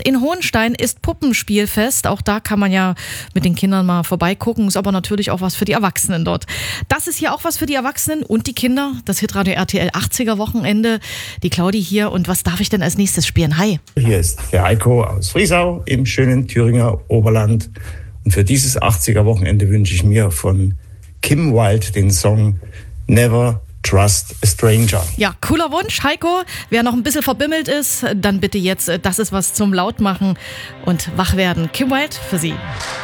in Hohenstein ist Puppenspielfest. Auch da kann man ja mit den Kindern mal vorbeigucken. Ist aber natürlich auch was für die Erwachsenen dort. Das ist hier auch was für die Erwachsenen und die Kinder. Das Hitradio RTL 80er Wochenende. Die Claudi hier. Und was darf ich denn als nächstes spielen? Hi. Hier ist der Heiko aus Friesau im schönen Thüringer Oberland. Und für dieses 80er Wochenende wünsche ich mir von Kim Wilde den Song Never Trust a Stranger. Ja, cooler Wunsch, Heiko. Wer noch ein bisschen verbimmelt ist, dann bitte jetzt, das ist was zum Lautmachen und wach werden. Kim Wilde für Sie.